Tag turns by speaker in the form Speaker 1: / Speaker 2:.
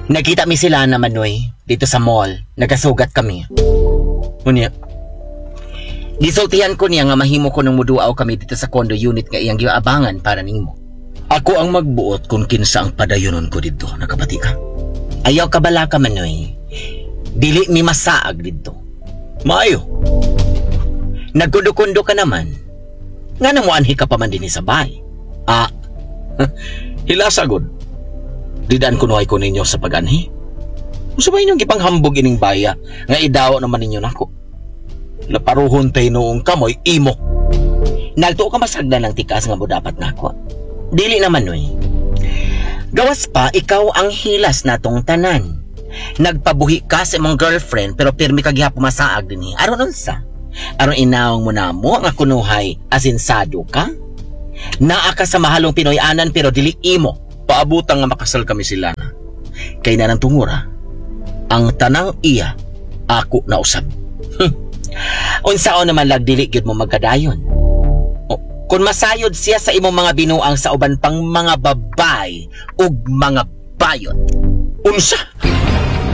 Speaker 1: Nakita mi sila na Manoy dito sa mall. Nagasugat kami. Unya. Gisultihan ko niya nga mahimo ko nang muduaw kami dito sa condo unit nga iyang giabangan para nimo. Ako ang magbuot kung kinsa ang padayonon ko dito, nakabati ka. Ayaw ka bala ka Manoy. Dili mi masaag dito. Maayo. Nagkundo-kundo ka naman. Nga namuanhi ka pa man din sa bahay.
Speaker 2: Hilasagod. Didaan kunuhay ko ninyo sa pag-anhi. Gusto ba inyong ipanghambog ining baya nga idaw naman ninyo nako? Laparuhon tayo noong kamoy imo.
Speaker 1: Nagtuo ka masagdan ng tikas nga mo dapat nako. Dili naman Noy. Gawas pa ikaw ang hilas natong tanan. Nagpabuhi ka sa imong girlfriend pero pirmi ka gihapon masaag dinhi. Aron unsa? Aron inawang mo na mo nga kunuhay asinsado ka? Naa ka sa mahalong Pinoy-anan pero dili imo.
Speaker 2: Paabutang nga makasal kami sila na.
Speaker 1: Kay na ng tungura, ang tanang iya ako na usab. Unsaon naman lagdili gyud mo magkadayon. Kung masayod siya sa imong mga binuang sa uban pang mga babay ug mga bayot.
Speaker 2: Unsa?